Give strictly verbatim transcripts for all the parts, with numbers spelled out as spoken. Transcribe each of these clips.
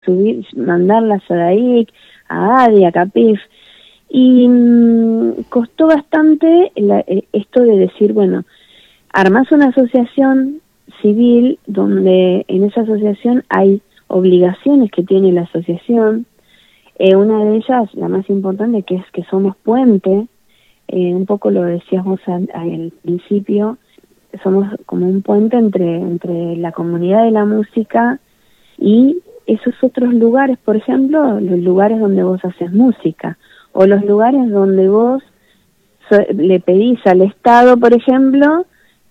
subir, mandarlas a DAIC, a ADI, a CAPIF, y mmm, costó bastante la, esto de decir, bueno, armás una asociación civil donde en esa asociación hay obligaciones que tiene la asociación, eh, una de ellas, la más importante, que es que somos puente, eh, un poco lo decías vos al, al principio, somos como un puente entre, entre la comunidad de la música y esos otros lugares, por ejemplo, los lugares donde vos haces música, o los lugares donde vos so, le pedís al Estado, por ejemplo,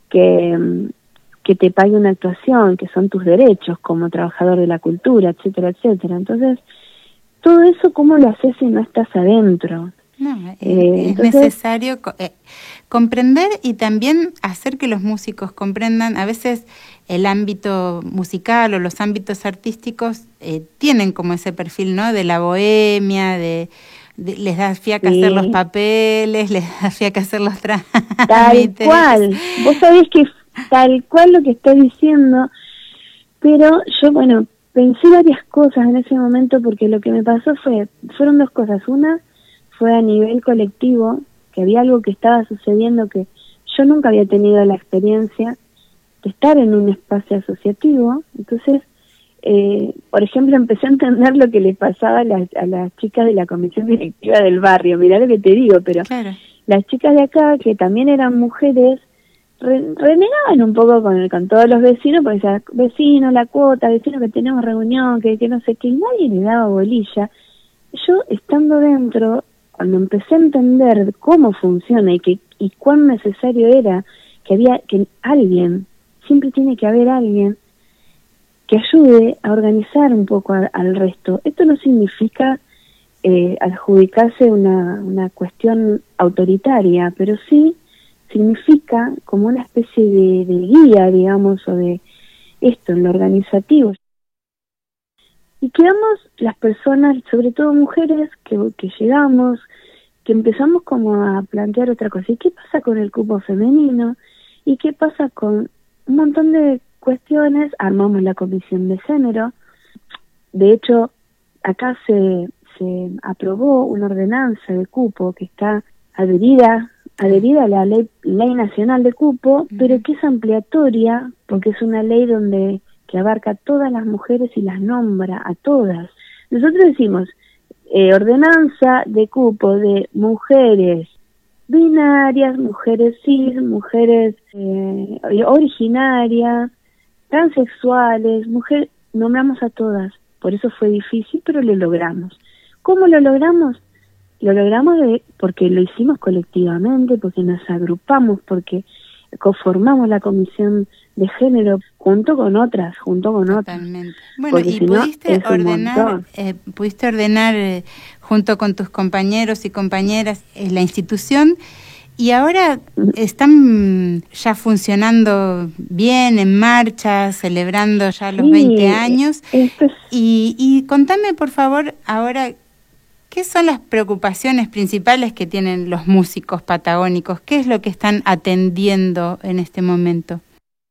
que, que te pague una actuación, que son tus derechos como trabajador de la cultura, etcétera, etcétera. Entonces, todo eso, ¿cómo lo haces si no estás adentro? No, eh, es entonces, necesario eh, comprender y también hacer que los músicos comprendan. A veces el ámbito musical o los ámbitos artísticos eh, tienen como ese perfil, ¿no? De la bohemia, de, de les da fiaca sí. hacer los papeles, les da fiaca hacer los trámites. Tal cual. Vos sabés que tal cual lo que estás diciendo, pero yo, bueno, pensé varias cosas en ese momento porque lo que me pasó fue, fueron dos cosas. Una fue a nivel colectivo, que había algo que estaba sucediendo que yo nunca había tenido la experiencia de estar en un espacio asociativo. Entonces, eh, por ejemplo, empecé a entender lo que le pasaba a las, a las chicas de la comisión directiva del barrio. Mirá lo que te digo, pero claro, las chicas de acá, que también eran mujeres, re, renegaban un poco con, con todos los vecinos, porque decían, vecino, la cuota, vecino que tenemos reunión, que, que no sé qué, y nadie le daba bolilla. Yo, estando dentro, cuando empecé a entender cómo funciona y que y cuán necesario era que había que alguien, siempre tiene que haber alguien que ayude a organizar un poco a, al resto. Esto no significa eh, adjudicarse una, una cuestión autoritaria, pero sí significa como una especie de, de guía, digamos, o de esto, en lo organizativo. Y quedamos las personas, sobre todo mujeres, que, que llegamos, que empezamos como a plantear otra cosa. ¿Y qué pasa con el cupo femenino? ¿Y qué pasa con un montón de cuestiones? Armamos la comisión de género. De hecho, acá se, se aprobó una ordenanza de cupo que está adherida, adherida a la ley, ley nacional de cupo, uh-huh. pero que es ampliatoria, porque es una ley donde que abarca a todas las mujeres y las nombra a todas. Nosotros decimos, eh, ordenanza de cupo de mujeres binarias, mujeres cis, mujeres eh, originarias, transexuales, mujeres, nombramos a todas. Por eso fue difícil, pero lo logramos. ¿Cómo lo logramos? Lo logramos de, porque lo hicimos colectivamente, porque nos agrupamos, porque conformamos la comisión de género junto con otras, junto con Totalmente. otras. Bueno, y si pudiste, no, ordenar, eh, pudiste ordenar eh, junto con tus compañeros y compañeras eh, la institución, y ahora están ya funcionando bien, en marcha, celebrando ya los sí, veinte años. Es... Y, y contame, por favor, ahora, ¿qué son las preocupaciones principales que tienen los músicos patagónicos? ¿Qué es lo que están atendiendo en este momento?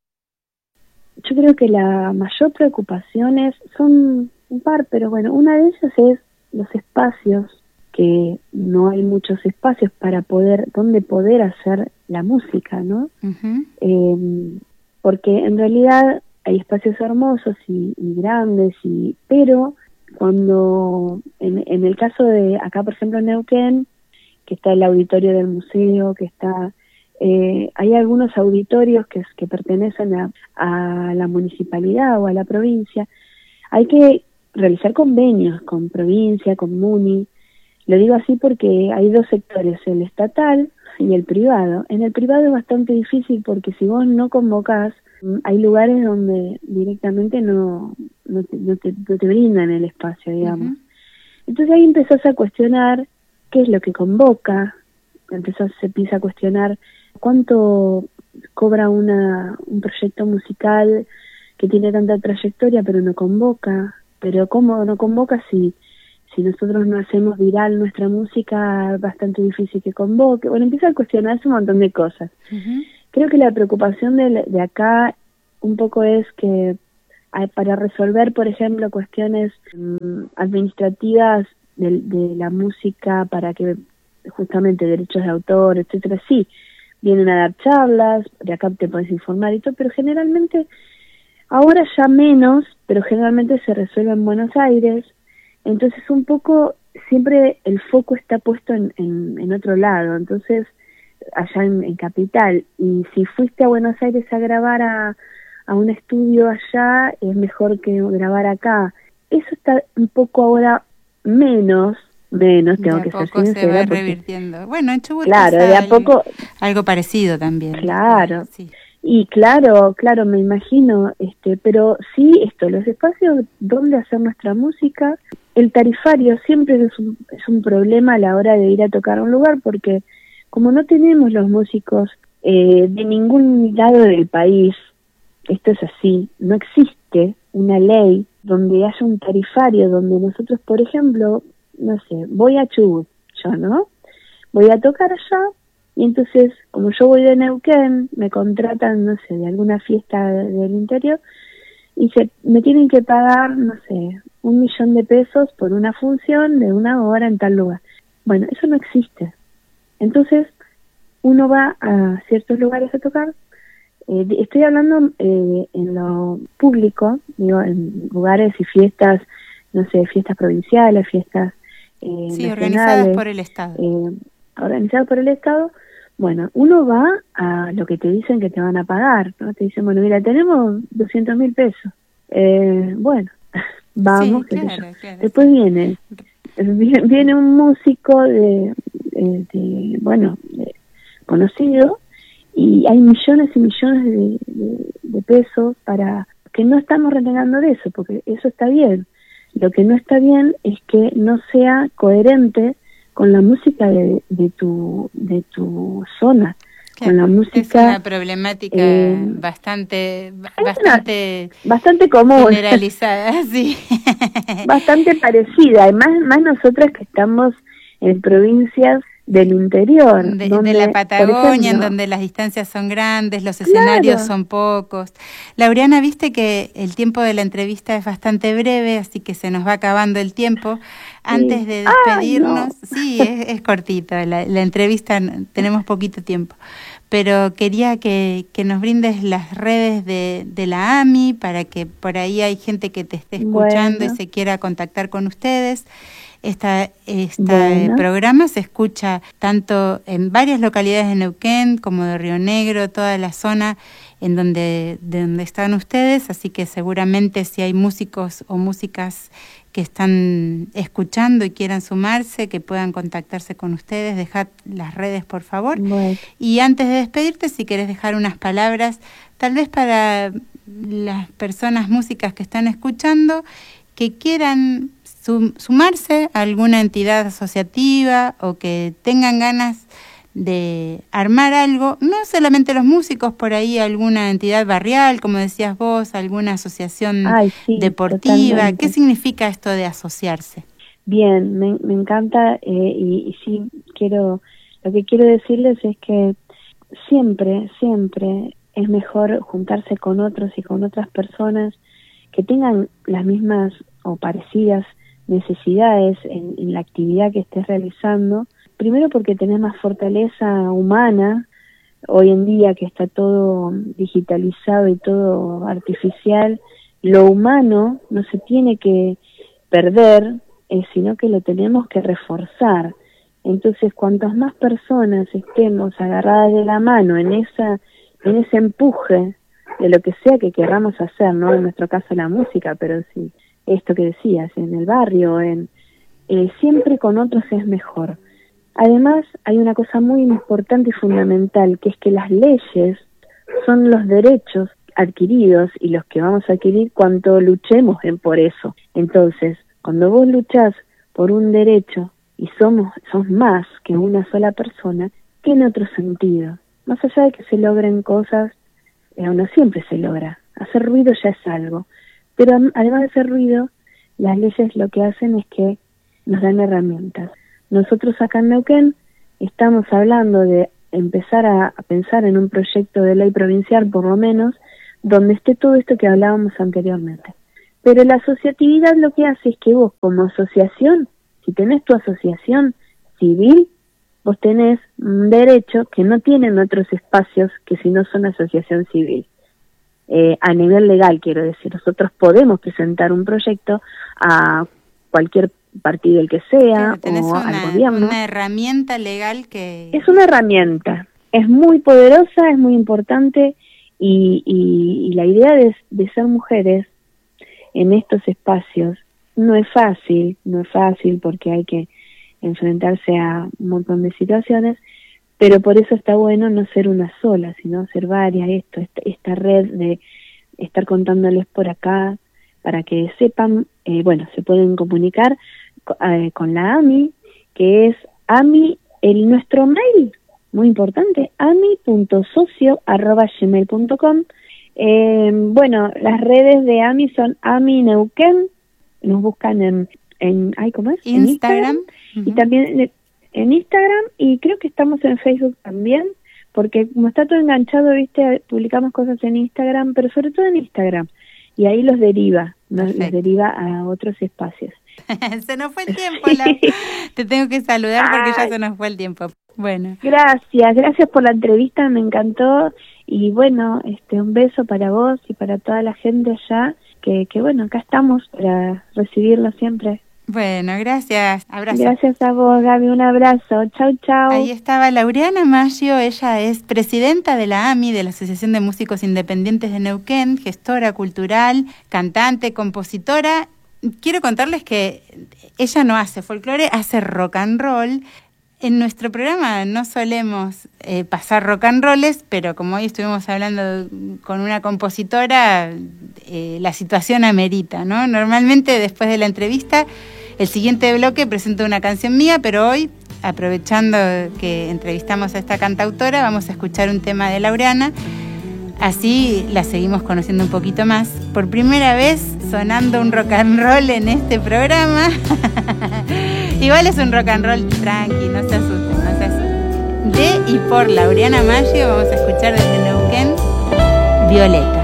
Yo creo que la mayor preocupación es, son un par, pero bueno, una de ellas es los espacios, que no hay muchos espacios para poder, donde poder hacer la música, ¿no? Uh-huh. Eh, porque en realidad hay espacios hermosos y, y grandes, y pero cuando, en, en el caso de acá, por ejemplo, en Neuquén, que está el auditorio del museo, que está, eh, hay algunos auditorios que, que pertenecen a, a la municipalidad o a la provincia, hay que realizar convenios con provincia, con MUNI. Lo digo así porque hay dos sectores, el estatal y el privado. En el privado es bastante difícil porque si vos no convocás, hay lugares donde directamente no, no, te, no, te, no te brindan el espacio, digamos. Uh-huh. Entonces ahí empezás a cuestionar qué es lo que convoca, empezás, se empieza a cuestionar cuánto cobra una un proyecto musical que tiene tanta trayectoria pero no convoca, pero cómo no convoca si... Si nosotros no hacemos viral nuestra música, es bastante difícil que convoque. Bueno, empieza a cuestionarse un montón de cosas. Uh-huh. Creo que la preocupación de, de acá un poco es que para resolver, por ejemplo, cuestiones um, administrativas de, de la música, para que justamente derechos de autor, etcétera, sí, vienen a dar charlas, de acá te puedes informar y todo, pero generalmente, ahora ya menos, pero generalmente se resuelve en Buenos Aires, entonces un poco siempre el foco está puesto en, en, en otro lado, entonces allá en, en Capital, y si fuiste a Buenos Aires a grabar a, a un estudio allá, es mejor que grabar acá. Eso está un poco ahora menos, menos, tengo que ser sincera. De a poco se va revirtiendo. Bueno, en Chubut claro, de a poco, algo parecido también. Claro, sí. Y claro, claro, me imagino, este, pero sí, esto, los espacios donde hacer nuestra música, el tarifario siempre es un, es un problema a la hora de ir a tocar a un lugar, porque como no tenemos los músicos eh, de ningún lado del país, esto es así, no existe una ley donde haya un tarifario, donde nosotros, por ejemplo, no sé, voy a Chubut, yo, ¿no? Voy a tocar allá, y entonces, como yo voy de Neuquén, me contratan, no sé, de alguna fiesta del interior, y se me tienen que pagar, no sé, un millón de pesos por una función de una hora en tal lugar. Bueno, eso no existe. Entonces, uno va a ciertos lugares a tocar. Eh, estoy hablando eh, en lo público, digo, en lugares y fiestas, no sé, fiestas provinciales, fiestas eh, sí, nacionales, organizadas por el Estado. Eh, organizadas por el Estado. Bueno, uno va a lo que te dicen que te van a pagar, ¿no? Te dicen, bueno, mira, tenemos doscientos mil pesos. Eh, bueno, vamos. Sí, claro, claro, Después sí. viene, viene, viene un músico de, de, de bueno, de, conocido, y hay millones y millones de, de, de pesos para que no estamos renegando de eso, porque eso está bien. Lo que no está bien es que no sea coherente con la música de, de tu de tu zona, claro, con la música. Es una problemática eh, bastante bastante una, bastante común, generalizada, sí, bastante parecida, y más más nosotras que estamos en provincias del interior, de, donde, de la Patagonia, ejemplo, en donde las distancias son grandes, los escenarios claro. son pocos. Laureana, viste que el tiempo de la entrevista es bastante breve, así que se nos va acabando el tiempo. Antes sí. de despedirnos, Ay, no. sí, es, es cortito, la, la entrevista tenemos poquito tiempo, pero quería que, que nos brindes las redes de, de la A M I, para que por ahí hay gente que te esté escuchando bueno. y se quiera contactar con ustedes. Esta, este bueno. programa se escucha tanto en varias localidades de Neuquén como de Río Negro, toda la zona en donde, de donde están ustedes, así que seguramente si hay músicos o músicas que están escuchando y quieran sumarse, que puedan contactarse con ustedes, dejad las redes por favor. Bueno. Y antes de despedirte, si querés dejar unas palabras, tal vez para las personas músicas que están escuchando, que quieran sumarse a alguna entidad asociativa o que tengan ganas de armar algo, no solamente los músicos, por ahí alguna entidad barrial, como decías vos, alguna asociación Ay, sí, deportiva. Totalmente. ¿Qué significa esto de asociarse? Bien, me, me encanta eh, y, y sí, quiero, lo que quiero decirles es que siempre, siempre es mejor juntarse con otros y con otras personas que tengan las mismas o parecidas necesidades en, en la actividad que estés realizando. Primero porque tenés más fortaleza humana, hoy en día que está todo digitalizado y todo artificial, lo humano no se tiene que perder, eh, sino que lo tenemos que reforzar. Entonces, cuantas más personas estemos agarradas de la mano en esa, en ese empuje de lo que sea que queramos hacer, ¿no? En nuestro caso la música, pero sí, esto que decías, en el barrio, en eh, siempre con otros es mejor. Además, hay una cosa muy importante y fundamental, que es que las leyes son los derechos adquiridos y los que vamos a adquirir cuando luchemos en por eso. Entonces, cuando vos luchás por un derecho y somos, sos más que una sola persona, tiene otro sentido. Más allá de que se logren cosas, eh, no siempre se logra. Hacer ruido ya es algo. Pero además de hacer ruido, las leyes lo que hacen es que nos dan herramientas. Nosotros acá en Neuquén estamos hablando de empezar a, a pensar en un proyecto de ley provincial, por lo menos, donde esté todo esto que hablábamos anteriormente. Pero la asociatividad lo que hace es que vos como asociación, si tenés tu asociación civil, vos tenés un derecho que no tienen otros espacios que si no son asociación civil. Eh, a nivel legal, quiero decir, nosotros podemos presentar un proyecto a cualquier partido, el que sea, claro, o una, al gobierno. Una herramienta legal que... Es una herramienta, es muy poderosa, es muy importante, y, y, y la idea de, de ser mujeres en estos espacios no es fácil, no es fácil porque hay que enfrentarse a un montón de situaciones, pero por eso está bueno no ser una sola, sino ser varias, esto, esta, esta red de estar contándoles por acá, para que sepan, eh, bueno, se pueden comunicar eh, con la A M I, que es A M I, el nuestro mail, muy importante, ami punto socio arroba gmail punto com. Eh, bueno, las redes de A M I son A M I Neuquén, nos buscan en, en ay, ¿cómo es? Instagram. En Instagram, uh-huh. Y también en Instagram, y creo que estamos en Facebook también, porque como está todo enganchado, viste, publicamos cosas en Instagram, pero sobre todo en Instagram, y ahí los deriva, nos, los deriva a otros espacios. Se nos fue el tiempo, la... te tengo que saludar porque ay, ya se nos fue el tiempo. Bueno. Gracias, gracias por la entrevista, me encantó, y bueno, este un beso para vos y para toda la gente allá, que, que bueno, acá estamos para recibirlo siempre. Bueno, gracias. Abrazo. Gracias a vos, Gaby. Un abrazo. Chau, chau. Ahí estaba Laureana Maggio. Ella es presidenta de la A M I, de la Asociación de Músicos Independientes de Neuquén, gestora cultural, cantante, compositora. Quiero contarles que ella no hace folclore, hace rock and roll. En nuestro programa no solemos eh, pasar rock and rolls, pero como hoy estuvimos hablando con una compositora, eh, la situación amerita, ¿no? Normalmente después de la entrevista, el siguiente bloque presento una canción mía, pero hoy, aprovechando que entrevistamos a esta cantautora, vamos a escuchar un tema de Laureana. Así la seguimos conociendo un poquito más. Por primera vez sonando un rock and roll en este programa. Igual es un rock and roll tranqui, no se asusten, no se asusten. De y por Laureana Maggio vamos a escuchar desde Neuquén, Violeta.